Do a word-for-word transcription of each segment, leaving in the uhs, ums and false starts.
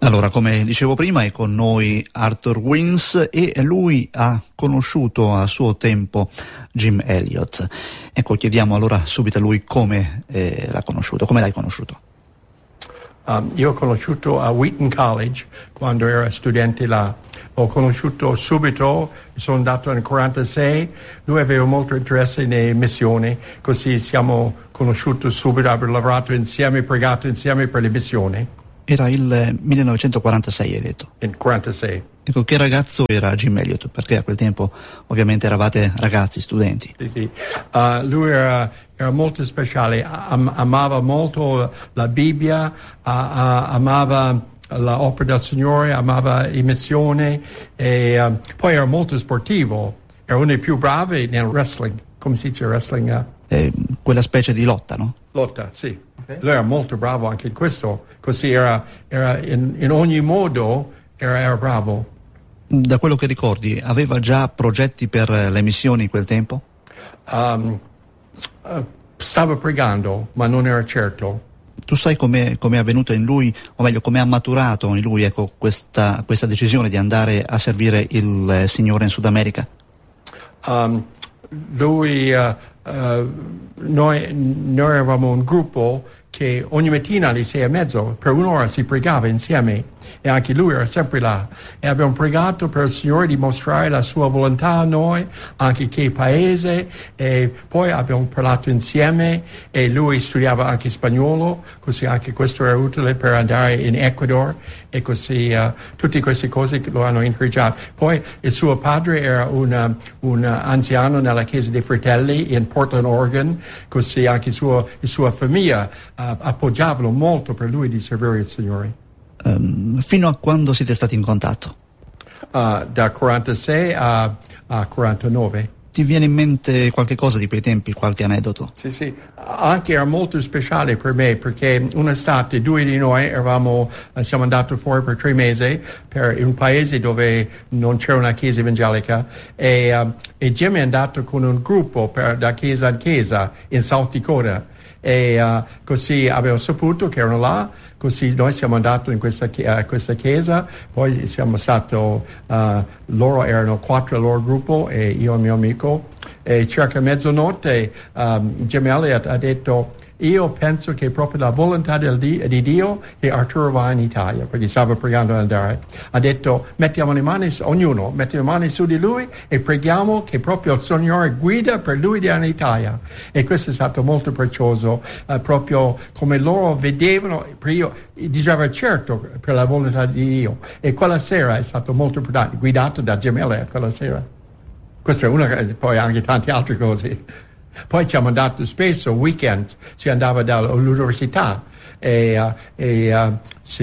Allora, come dicevo prima, è con noi Arthur Wings e lui ha conosciuto a suo tempo Jim Elliot. Ecco, chiediamo allora subito a lui come eh, l'ha conosciuto, come l'hai conosciuto? Um, io ho conosciuto a Wheaton College quando ero studente là. Ho conosciuto subito, sono andato nel quarantasei, lui aveva molto interesse nelle missioni, così siamo conosciuti subito, abbiamo lavorato insieme, pregato insieme per le missioni. Era il millenovecentoquarantasei, hai detto? In quarantasei. Ecco, che ragazzo era Jim Elliot? Perché a quel tempo ovviamente eravate ragazzi, studenti. Sì, sì. Uh, lui era, era molto speciale, Am- amava molto la Bibbia, uh, uh, amava l'opera del Signore, amava le missioni e uh, poi era molto sportivo, era uno dei più bravi nel wrestling, come si dice wrestling? Uh? Eh, quella specie di lotta, no? Lotta, sì. Okay. Lui era molto bravo anche in questo, così era, era in, in ogni modo era, era bravo. Da quello che ricordi, aveva già progetti per le missioni in quel tempo? Um, uh, stava pregando, ma non era certo. Tu sai come è avvenuto in lui, o meglio, come ha maturato in lui ecco, questa, questa decisione di andare a servire il Signore in Sud America? Um, lui, uh, uh, noi, noi eravamo un gruppo che ogni mattina alle sei e mezzo per un'ora si pregava insieme e anche lui era sempre là e abbiamo pregato per il Signore di mostrare la sua volontà a noi, anche che paese, e poi abbiamo parlato insieme e lui studiava anche spagnolo, così anche questo era utile per andare in Ecuador e così uh, tutte queste cose lo hanno incoraggiato. Poi il suo padre era un, un anziano nella Chiesa dei Fratelli in Portland, Oregon, così anche il suo, la sua famiglia uh, appoggiavano molto per lui di servire il Signore. Um, fino a quando siete stati in contatto? Uh, da quarantasei a, a quarantanove. Ti viene in mente qualche cosa di quei tempi, qualche aneddoto? Sì, sì, anche era molto speciale per me perché un'estate due di noi eravamo, siamo andati fuori per tre mesi per un paese dove non c'era una chiesa evangelica e, uh, e Jim è andato con un gruppo per, da chiesa in chiesa in South Dakota e uh, così abbiamo saputo che erano là. Così noi siamo andati in questa, uh, questa chiesa, poi siamo stati, uh, loro erano quattro al loro gruppo e io e il mio amico, e circa mezzanotte um, Jim Elliot ha detto io penso che proprio la volontà del di, di Dio che Arturo va in Italia, perché stava pregando di andare. Ha detto mettiamo le mani, ognuno mette le mani su di lui e preghiamo che proprio il Signore guida per lui di andare in Italia. E questo è stato molto prezioso, uh, proprio come loro vedevano, io dicevo certo per la volontà di Dio. E quella sera è stato molto importante, guidato da Jim Elliot quella sera. Questa è una, poi anche tante altre cose. Poi siamo andati spesso, weekend, si andava dall'università e, uh, e uh,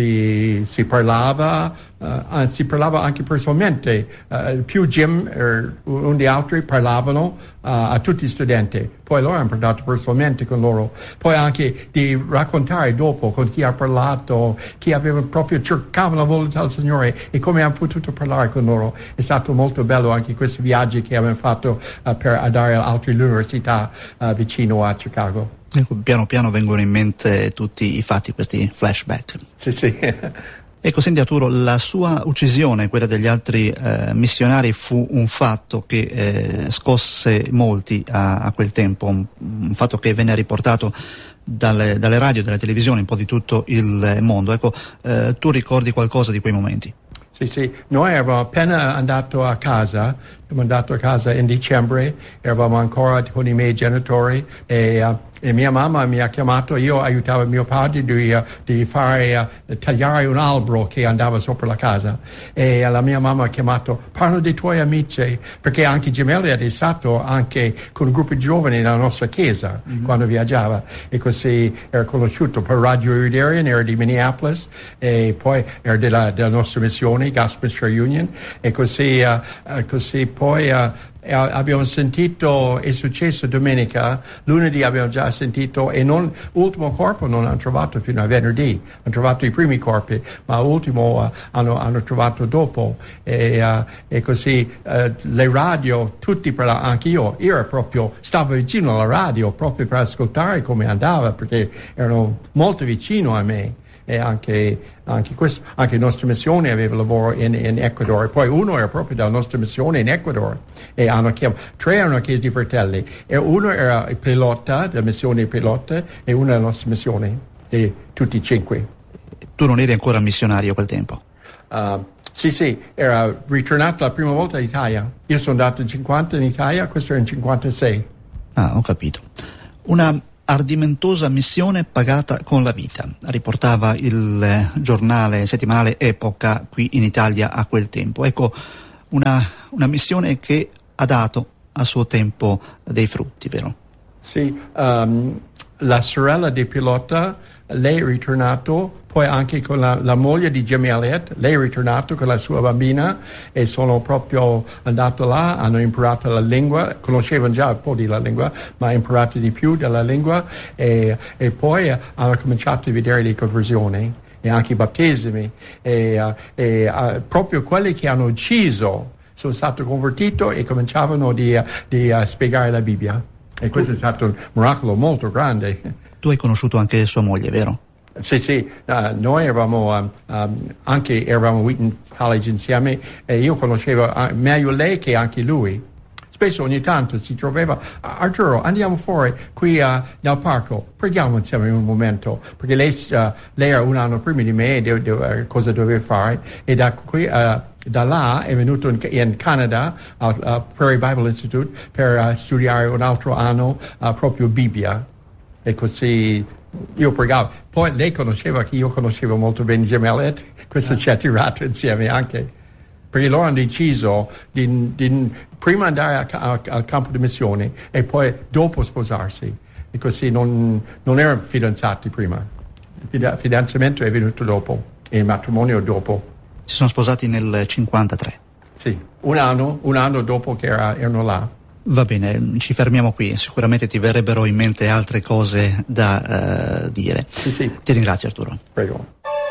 si, si parlava, uh, si parlava anche personalmente. Uh, più Jim e uno di altri parlavano uh, a tutti gli studenti. Poi loro hanno parlato personalmente con loro. Poi anche di raccontare dopo con chi ha parlato, chi aveva proprio cercato la volontà del Signore e come hanno potuto parlare con loro. È stato molto bello anche questi viaggi che abbiamo fatto uh, per andare a altre università uh, vicino a Chicago. Ecco, piano piano vengono in mente tutti i fatti, questi flashback. Sì, sì. Ecco, senti Arturo, la sua uccisione, quella degli altri eh, missionari, fu un fatto che eh, scosse molti a, a quel tempo, un, un fatto che venne riportato dalle, dalle radio, dalle televisioni, un po' di tutto il mondo. Ecco, eh, tu ricordi qualcosa di quei momenti? Sì, sì, noi eravamo appena andato a casa, siamo andati a casa in dicembre, eravamo ancora con i miei genitori e, uh, e mia mamma mi ha chiamato, io aiutavo mio padre di, uh, di fare, uh, tagliare un albero che andava sopra la casa e uh, la mia mamma ha chiamato, parlo dei tuoi amici, perché anche Jim Elliot è stato anche con un gruppo di giovani nella nostra chiesa mm-hmm. quando viaggiava e così era conosciuto per Radio Udarian, era di Minneapolis e poi era della, della nostra missione Gospel Share Union e così, uh, uh, così poi uh, abbiamo sentito è successo domenica, lunedì abbiamo già sentito e non, l'ultimo corpo non hanno trovato fino a venerdì, hanno trovato i primi corpi, ma l'ultimo uh, hanno, hanno trovato dopo e, uh, e così uh, le radio, tutti per la, anche io, io proprio stavo vicino alla radio proprio per ascoltare come andava perché erano molto vicino a me. e anche, anche, questo, anche la nostra missione aveva lavoro in, in Ecuador, poi uno era proprio dalla nostra missione in Ecuador e hanno chiamato, tre erano chiesi di fratelli e uno era il pilota della missione pilota e uno della nostra missione, e tutti e cinque. Tu non eri ancora missionario a quel tempo? Uh, sì, sì, era ritornato la prima volta in Italia. Io sono andato in cinquanta in Italia, questo era in cinquantasei. Ah, ho capito. Una ardimentosa missione pagata con la vita, riportava il eh, giornale settimanale Epoca qui in Italia a quel tempo. Ecco, una, una missione che ha dato a suo tempo dei frutti, vero? Sì, um, la sorella di pilota, lei è ritornato, poi anche con la, la moglie di Jimmy Elliott, lei è ritornato con la sua bambina e sono proprio andato là, hanno imparato la lingua, conoscevano già un po' di la lingua, ma hanno imparato di più della lingua e, e poi hanno cominciato a vedere le conversioni e anche i battesimi e, uh, e uh, proprio quelli che hanno ucciso sono stati convertiti e cominciavano di, uh, di uh, spiegare la Bibbia e questo è stato un miracolo molto grande. Tu hai conosciuto anche sua moglie, vero? Sì, sì, uh, noi eravamo um, um, anche eravamo a Wheaton College insieme e io conoscevo uh, meglio lei che anche lui. Spesso ogni tanto si trovava, Arturo, andiamo fuori qui uh, nel parco, preghiamo insieme un momento, perché lei, uh, lei era un anno prima di me e de- de- uh, cosa doveva fare e da qui uh, da là è venuto in, in Canada al uh, Prairie Bible Institute per uh, studiare un altro anno uh, proprio Bibbia e così io pregavo. Poi lei conosceva che io conoscevo molto bene Jim Elliott, questo ah. ci ha tirato insieme anche, perché loro hanno deciso di, di prima andare a, a, al campo di missione e poi dopo sposarsi e così non, non erano fidanzati prima, il fidanzamento è venuto dopo e il matrimonio dopo. Si sono sposati nel cinquantatré? Sì, un anno, un anno dopo che era, erano là. Va bene, ci fermiamo qui, sicuramente ti verrebbero in mente altre cose da uh, dire. Sì, sì. Ti ringrazio, Arturo. Prego.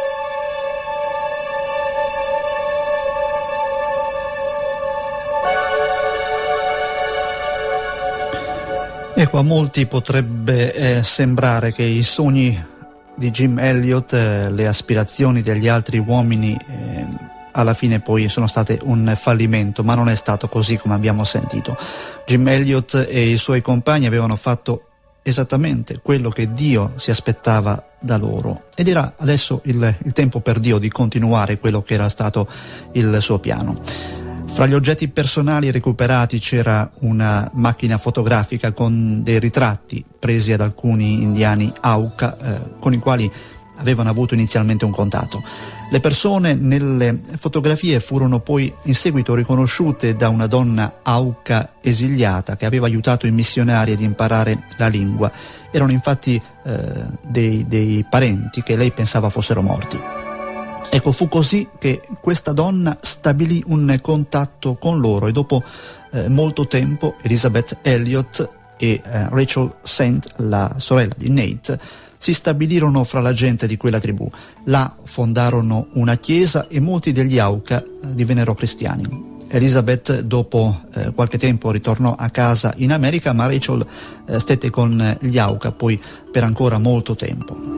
Ecco, a molti potrebbe eh, sembrare che i sogni di Jim Elliott, eh, le aspirazioni degli altri uomini eh, alla fine poi sono state un fallimento, ma non è stato così come abbiamo sentito. Jim Elliott e i suoi compagni avevano fatto esattamente quello che Dio si aspettava da loro ed era adesso il, il tempo per Dio di continuare quello che era stato il suo piano. Fra gli oggetti personali recuperati c'era una macchina fotografica con dei ritratti presi ad alcuni indiani Auca eh, con i quali avevano avuto inizialmente un contatto. Le persone nelle fotografie furono poi in seguito riconosciute da una donna Auca esiliata che aveva aiutato i missionari ad imparare la lingua. Erano infatti eh, dei, dei parenti che lei pensava fossero morti. Ecco, fu così che questa donna stabilì un contatto con loro e dopo eh, molto tempo Elizabeth Elliott e eh, Rachel Saint, la sorella di Nate, si stabilirono fra la gente di quella tribù. Là fondarono una chiesa e molti degli Auca divennero cristiani. Elizabeth dopo eh, qualche tempo ritornò a casa in America, ma Rachel eh, stette con gli Auca poi per ancora molto tempo.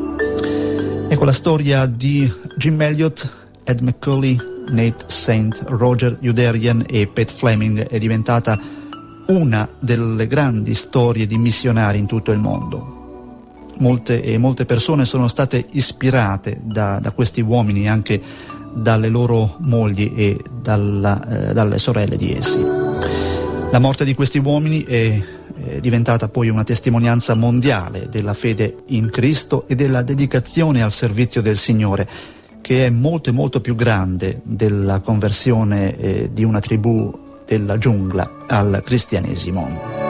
Ecco la storia di Jim Elliott, Ed McCauley, Nate Saint, Roger Youderian e Pat Fleming è diventata una delle grandi storie di missionari in tutto il mondo. Molte e molte persone sono state ispirate da, da questi uomini, anche dalle loro mogli e dalla, eh, dalle sorelle di essi. La morte di questi uomini è, è diventata poi una testimonianza mondiale della fede in Cristo e della dedicazione al servizio del Signore, che è molto molto più grande della conversione eh, di una tribù della giungla al cristianesimo.